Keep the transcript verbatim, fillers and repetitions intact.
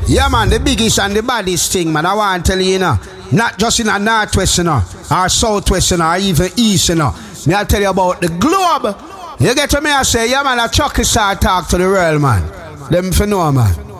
Yeah, man, the biggest and the baddest thing, man. I want to tell you, you know, not just in the northwest, you know, or southwest, you know, or even east, you know. Me I tell you about the globe. You get to me, I say, yeah, man, a Chucky star talk to the world, man. Them for know, man.